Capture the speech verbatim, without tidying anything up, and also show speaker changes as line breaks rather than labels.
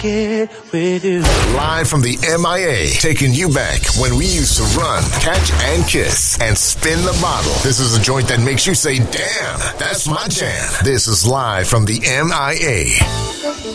Get with you.
Live from the M I A, taking you back when we used to run, catch, and kiss, and spin the bottle. This is a joint that makes you say, damn, that's my jam. This is live from the M I A.